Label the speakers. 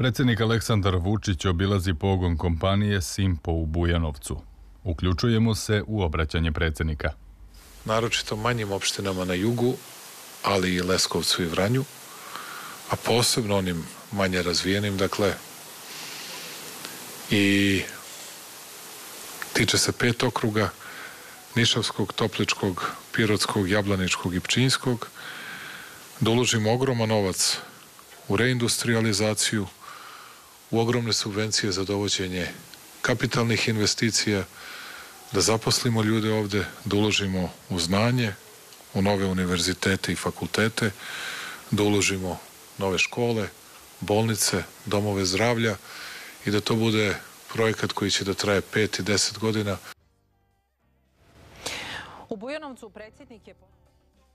Speaker 1: Predsjednik Aleksandar Vučić obilazi pogon kompanije Simpo u Bujanovcu. Uključujemo se u obraćanje predsjednika.
Speaker 2: Naročito manjim opštinama na jugu, ali i Leskovcu i Vranju, a posebno onim manje razvijenim, dakle, i tiče se 5 okruga, Nišavskog, Topličkog, Pirotskog, Jablaničkog i Pčinjskog, da uložimo ogroman novac u reindustrializaciju, u ogromne subvencije za dovođenje kapitalnih investicija, da zaposlimo ljude ovde, da uložimo u znanje, u nove univerzitete i fakultete, da uložimo nove škole, bolnice, domove zdravlja i da to bude projekat koji će da traje 5 i 10 godina.
Speaker 3: U Bujanovcu predsjednik je